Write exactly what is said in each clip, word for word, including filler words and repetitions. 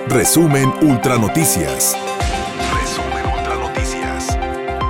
Resumen Ultra Noticias. Resumen Ultra Noticias.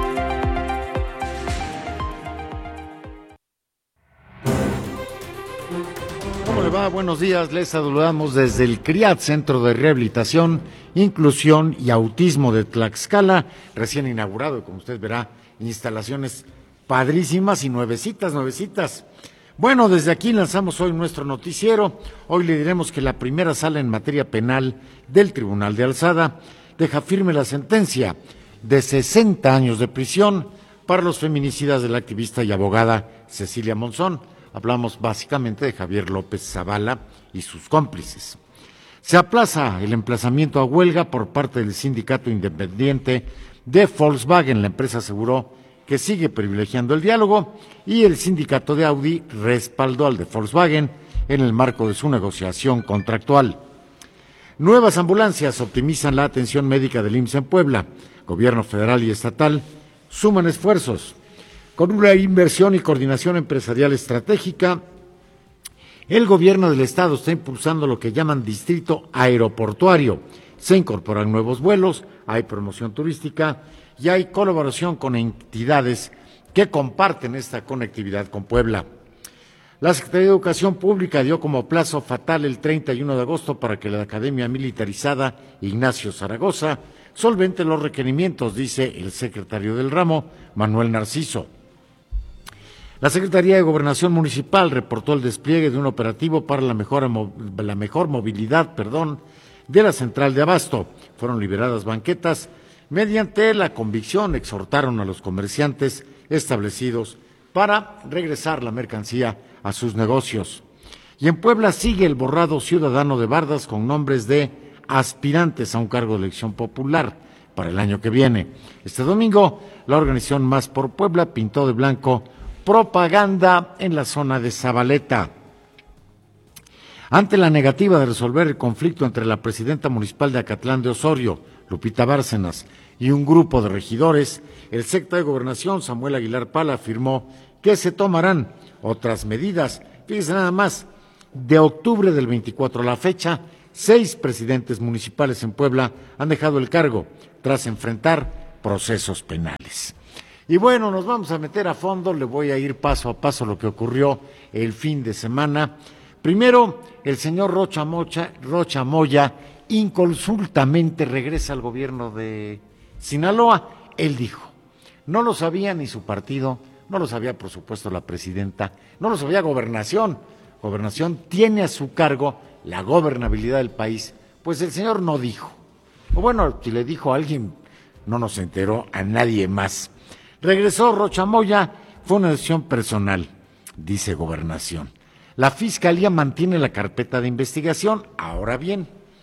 ¿Cómo le va? Buenos días. Les saludamos desde el CRIAT, Centro de Rehabilitación, Inclusión y Autismo de Tlaxcala, recién inaugurado, como usted verá, instalaciones padrísimas y nuevecitas, nuevecitas. Bueno, desde aquí lanzamos hoy nuestro noticiero. Hoy le diremos que la primera sala en materia penal del Tribunal de Alzada deja firme la sentencia de sesenta años de prisión para los feminicidas de la activista y abogada Cecilia Monzón. Hablamos básicamente de Javier López Zavala y sus cómplices. Se aplaza el emplazamiento a huelga por parte del sindicato independiente de Volkswagen. La empresa aseguró que sigue privilegiando el diálogo y el sindicato de Audi respaldó al de Volkswagen en el marco de su negociación contractual. Nuevas ambulancias optimizan la atención médica del I M S S en Puebla. Gobierno federal y estatal suman esfuerzos. Con una inversión y coordinación empresarial estratégica, el gobierno del estado está impulsando lo que llaman distrito aeroportuario. Se incorporan nuevos vuelos, hay promoción turística y hay colaboración con entidades que comparten esta conectividad con Puebla. La Secretaría de Educación Pública dio como plazo fatal el treinta y uno de agosto para que la Academia Militarizada Ignacio Zaragoza solvente los requerimientos, dice el secretario del ramo, Manuel Narciso. La Secretaría de Gobernación Municipal reportó el despliegue de un operativo para la mejor, la mejor movilidad perdón, de la central de abasto. Fueron liberadas banquetas. Mediante la convicción exhortaron a los comerciantes establecidos para regresar la mercancía a sus negocios. Y en Puebla sigue el borrado ciudadano de bardas con nombres de aspirantes a un cargo de elección popular para el año que viene. Este domingo, la organización Más por Puebla pintó de blanco propaganda en la zona de Zabaleta. Ante la negativa de resolver el conflicto entre la presidenta municipal de Acatlán de Osorio, Lupita Bárcenas, y un grupo de regidores, el secretario de Gobernación, Samuel Aguilar Pala, afirmó que se tomarán otras medidas. Fíjense nada más, de octubre del veinticuatro a la fecha, seis presidentes municipales en Puebla han dejado el cargo tras enfrentar procesos penales. Y bueno, nos vamos a meter a fondo, le voy a ir paso a paso lo que ocurrió el fin de semana. Primero, el señor Rocha, Mocha, Rocha Moya inconsultamente regresa al gobierno de Sinaloa. Él dijo, no lo sabía ni su partido, no lo sabía por supuesto la presidenta, no lo sabía Gobernación. Gobernación tiene a su cargo la gobernabilidad del país, pues el señor no dijo. O bueno, si le dijo a alguien, no nos enteró a nadie más. Regresó Rocha Moya, fue una decisión personal, dice Gobernación. La Fiscalía mantiene la carpeta de investigación. Ahora bien,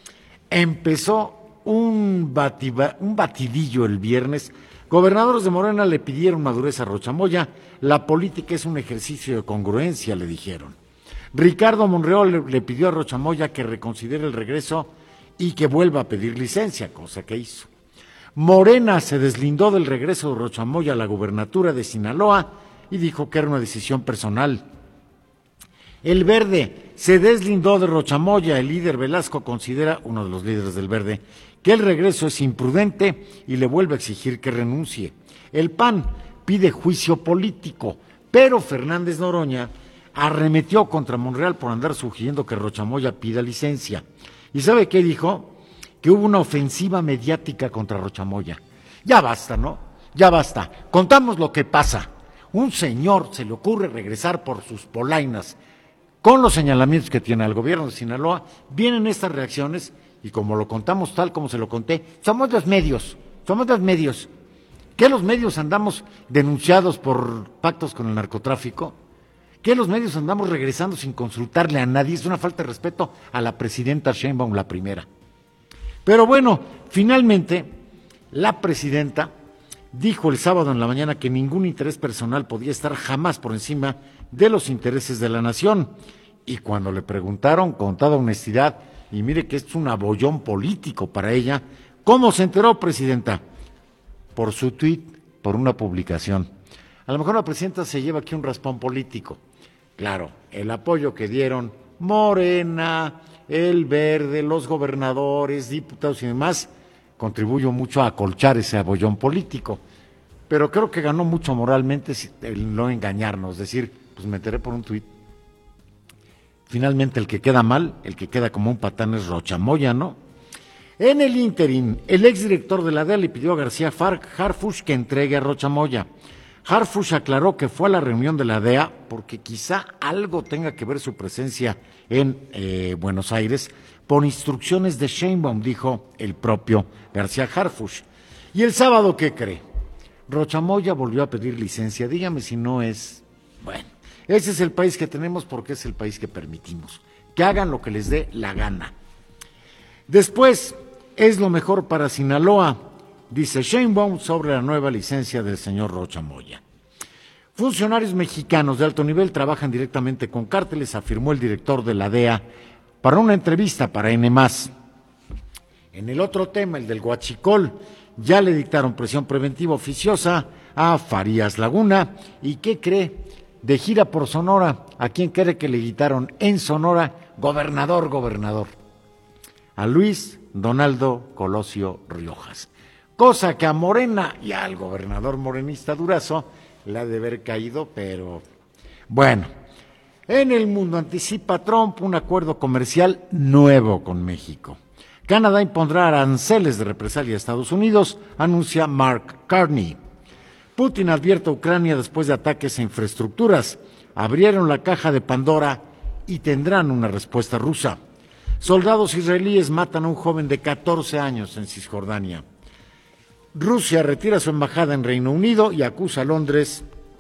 empezó un, batiba, un batidillo el viernes. Gobernadores de Morena le pidieron madurez a Rocha Moya. La política es un ejercicio de congruencia, le dijeron. Ricardo Monreal le, le pidió a Rocha Moya que reconsidere el regreso y que vuelva a pedir licencia, cosa que hizo. Morena se deslindó del regreso de Rocha Moya a la gubernatura de Sinaloa y dijo que era una decisión personal. El Verde se deslindó de Rocha Moya. El líder Velasco considera, uno de los líderes del Verde, que el regreso es imprudente y le vuelve a exigir que renuncie. El P A N pide juicio político, pero Fernández Noroña arremetió contra Monreal por andar sugiriendo que Rocha Moya pida licencia. ¿Y sabe qué dijo? Que hubo una ofensiva mediática contra Rocha Moya. Ya basta, ¿no? Ya basta. Contamos lo que pasa. Un señor se le ocurre regresar por sus polainas. Con los señalamientos que tiene el gobierno de Sinaloa, vienen estas reacciones y como lo contamos tal como se lo conté, somos los medios, somos los medios. ¿Qué los medios andamos denunciados por pactos con el narcotráfico? ¿Qué los medios andamos regresando sin consultarle a nadie? Es una falta de respeto a la presidenta Sheinbaum, la primera. Pero bueno, finalmente, la presidenta dijo el sábado en la mañana que ningún interés personal podía estar jamás por encima de los intereses de la nación. Y cuando le preguntaron con toda honestidad, y mire que esto es un abollón político para ella, ¿cómo se enteró, presidenta? Por su tuit, por una publicación. A lo mejor la presidenta se lleva aquí un raspón político. Claro, el apoyo que dieron Morena, el Verde, los gobernadores, diputados y demás, contribuyó mucho a acolchar ese abollón político. Pero creo que ganó mucho moralmente el no engañarnos, decir, pues me enteré por un tuit. Finalmente el que queda mal, el que queda como un patán es Rocha Moya, ¿no? En el ínterin, el exdirector de la D E A le pidió a García Harfuch que entregue a Rocha Moya. Harfuch aclaró que fue a la reunión de la D E A porque quizá algo tenga que ver su presencia en eh, Buenos Aires por instrucciones de Sheinbaum, dijo el propio García Harfuch. Y el sábado, ¿qué cree? Rocha Moya volvió a pedir licencia. Dígame si no es... Bueno, ese es el país que tenemos porque es el país que permitimos. Que hagan lo que les dé la gana. Después, es lo mejor para Sinaloa, dice Sheinbaum sobre la nueva licencia del señor Rocha Moya. Funcionarios mexicanos de alto nivel trabajan directamente con cárteles, afirmó el director de la D E A para una entrevista para N más. En el otro tema, el del huachicol, ya le dictaron prisión preventiva oficiosa a Farías Laguna. ¿Y qué cree? De gira por Sonora. ¿A quién cree que le quitaron en Sonora? Gobernador, gobernador. A Luis Donaldo Colosio Riojas. Cosa que a Morena y al gobernador morenista Durazo le ha de haber caído, pero bueno. En el mundo anticipa Trump un acuerdo comercial nuevo con México. Canadá impondrá aranceles de represalia a Estados Unidos, anuncia Mark Carney. Putin advierte a Ucrania después de ataques a infraestructuras. Abrieron la caja de Pandora y tendrán una respuesta rusa. Soldados israelíes matan a un joven de catorce años en Cisjordania. Rusia retira su embajada en Reino Unido y acusa a Londres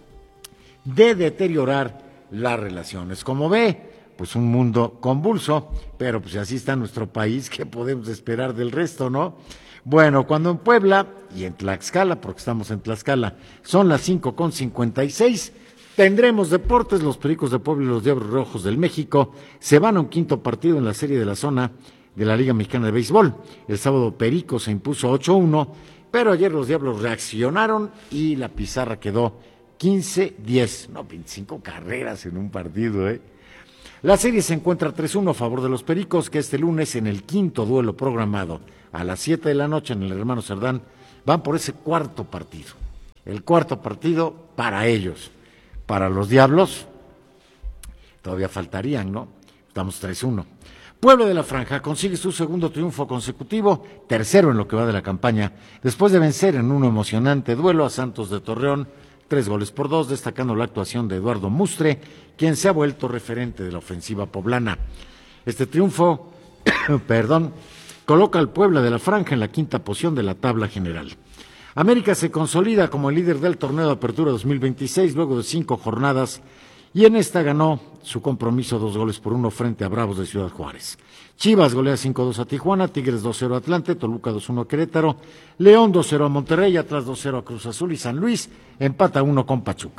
de deteriorar las relaciones. Como ve, pues un mundo convulso, pero pues así está nuestro país, ¿qué podemos esperar del resto, no? Bueno, cuando en Puebla y en Tlaxcala, porque estamos en Tlaxcala, son las cinco con cincuenta y seis, tendremos deportes. Los Pericos de Puebla y los Diablos Rojos del México se van a un quinto partido en la serie de la zona de la Liga Mexicana de Béisbol. El sábado Perico se impuso ocho uno, pero ayer los Diablos reaccionaron y la pizarra quedó quince diez, no, veinticinco carreras en un partido, ¿eh? La serie se encuentra tres uno a favor de los Pericos, que este lunes en el quinto duelo programado a las siete de la noche en el Hermano Cerdán van por ese cuarto partido. El cuarto partido para ellos. Para los Diablos todavía faltarían, ¿no? Estamos tres uno. Puebla de la Franja consigue su segundo triunfo consecutivo, tercero en lo que va de la campaña, después de vencer en un emocionante duelo a Santos de Torreón, tres goles por dos, destacando la actuación de Eduardo Mustre, quien se ha vuelto referente de la ofensiva poblana. Este triunfo, perdón, coloca al Puebla de la Franja en la quinta posición de la tabla general. América se consolida como el líder del torneo de Apertura dos mil veintiséis luego de cinco jornadas y en esta ganó su compromiso dos goles por uno frente a Bravos de Ciudad Juárez. Chivas golea cinco dos a Tijuana, Tigres dos cero a Atlante, Toluca dos uno a Querétaro, León dos cero a Monterrey, atrás dos cero a Cruz Azul y San Luis empata uno con Pachuca.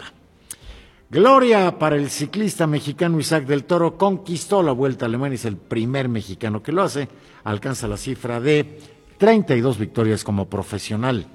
Gloria para el ciclista mexicano Isaac del Toro, conquistó la Vuelta a Alemania, es el primer mexicano que lo hace, alcanza la cifra de treinta y dos victorias como profesional.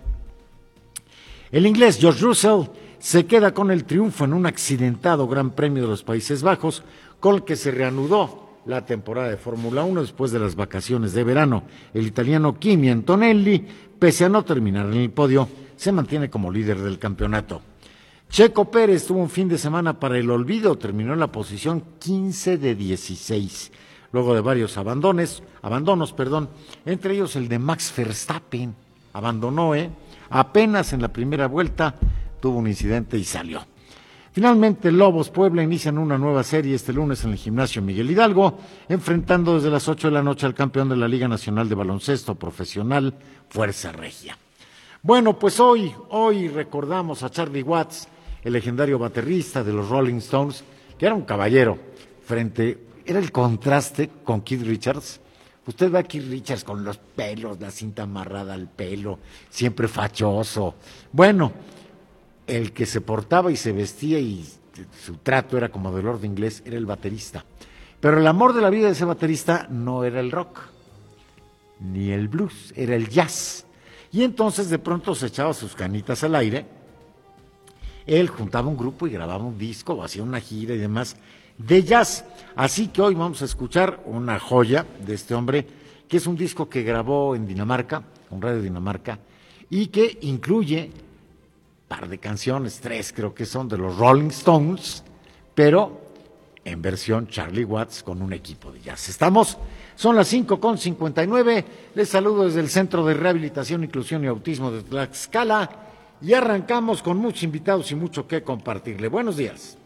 El inglés George Russell se queda con el triunfo en un accidentado Gran Premio de los Países Bajos, con el que se reanudó la temporada de Fórmula uno después de las vacaciones de verano. El italiano Kimi Antonelli, pese a no terminar en el podio, se mantiene como líder del campeonato. Checo Pérez tuvo un fin de semana para el olvido, terminó en la posición quince de dieciséis, luego de varios abandones, abandonos, perdón, entre ellos el de Max Verstappen, abandonó, ¿eh? Apenas en la primera vuelta tuvo un incidente y salió. Finalmente, Lobos Puebla inician una nueva serie este lunes en el Gimnasio Miguel Hidalgo, enfrentando desde las ocho de la noche al campeón de la Liga Nacional de Baloncesto Profesional, Fuerza Regia. Bueno, pues hoy, hoy recordamos a Charlie Watts, el legendario baterista de los Rolling Stones, que era un caballero, frente, era el contraste con Keith Richards. Usted ve a Keith Richards con los pelos, la cinta amarrada al pelo, siempre fachoso. Bueno, el que se portaba y se vestía y su trato era como del orden inglés, era el baterista. Pero el amor de la vida de ese baterista no era el rock, ni el blues, era el jazz. Y entonces de pronto se echaba sus canitas al aire, él juntaba un grupo y grababa un disco o hacía una gira y demás, de jazz. Así que hoy vamos a escuchar una joya de este hombre, que es un disco que grabó en Dinamarca, con Radio Dinamarca, y que incluye un par de canciones, tres creo que son de los Rolling Stones, pero en versión Charlie Watts con un equipo de jazz. Estamos, son las cinco con cincuenta y nueve, les saludo desde el Centro de Rehabilitación, Inclusión y Autismo de Tlaxcala y arrancamos con muchos invitados y mucho que compartirle. Buenos días.